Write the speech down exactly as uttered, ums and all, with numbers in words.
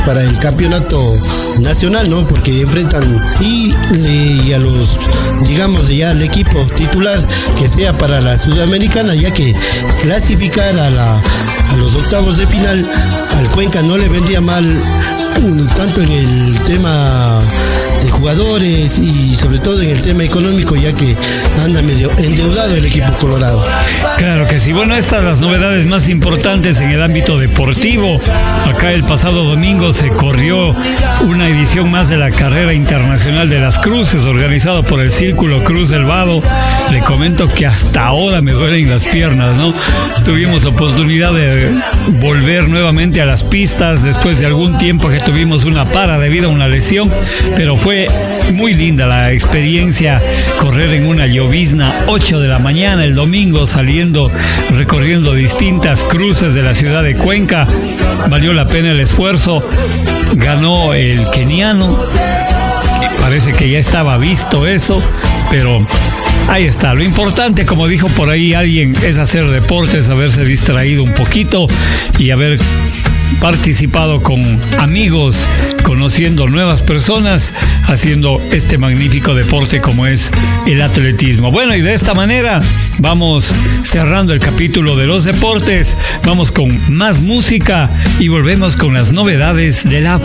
para el campeonato nacional, ¿no? Porque enfrentan y, y a los, digamos, ya el equipo titular que sea para la Sudamericana, ya que clasificar a, la, a los octavos de final al Cuenca no le vendría mal, tanto en el tema de jugadores y sobre todo en el tema económico, ya que anda medio endeudado el equipo colorado. Claro que sí. Bueno, estas las novedades más importantes en el ámbito deportivo. Acá el pasado domingo se corrió una edición más de la Carrera Internacional de las Cruces, organizado por el Círculo Cruz del Vado. Le comento que hasta ahora me duelen las piernas, ¿no? Tuvimos oportunidad de volver nuevamente a las pistas después de algún tiempo que tuvimos una para debido a una lesión, pero fue muy linda la experiencia, correr en una llovizna, ocho de la mañana el domingo, saliendo, recorriendo distintas cruces de la ciudad de Cuenca. Valió la pena el esfuerzo. Ganó el keniano, parece que ya estaba visto eso, pero ahí está. Lo importante, como dijo por ahí alguien, es hacer deportes, haberse distraído un poquito y haber participado con amigos, conociendo nuevas personas, haciendo este magnífico deporte como es el atletismo. Bueno, y de esta manera vamos cerrando el capítulo de los deportes, vamos con más música y volvemos con las novedades de la